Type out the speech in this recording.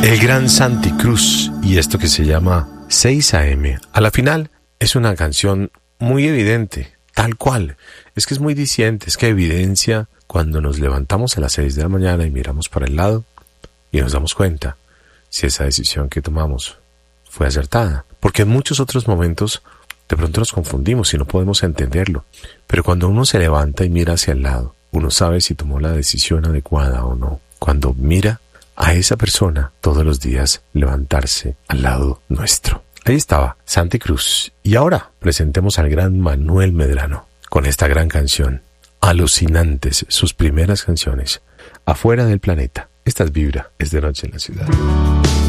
El gran Santi Cruz y esto que se llama 6 AM. A la final es una canción muy evidente, tal cual. Es que es muy diciente, es que evidencia cuando nos levantamos a las 6 de la mañana y miramos para el lado y nos damos cuenta si esa decisión que tomamos fue acertada. Porque en muchos otros momentos de pronto nos confundimos y no podemos entenderlo. Pero cuando uno se levanta y mira hacia el lado, uno sabe si tomó la decisión adecuada o no. Cuando mira a esa persona todos los días levantarse al lado nuestro. Ahí estaba Santi Cruz. Y ahora presentemos al gran Manuel Medrano con esta gran canción. Alucinantes sus primeras canciones. Afuera del planeta. Esta es Vibra, es de noche en la ciudad.